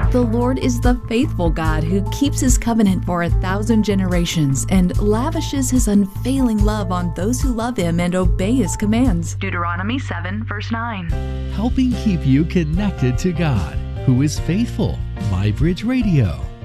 The Lord is the faithful God who keeps His covenant for 1,000 generations and lavishes His unfailing love on those who love Him and obey His commands. Deuteronomy 7, verse 9. Helping keep you connected to God, who is faithful. MyBridge Radio.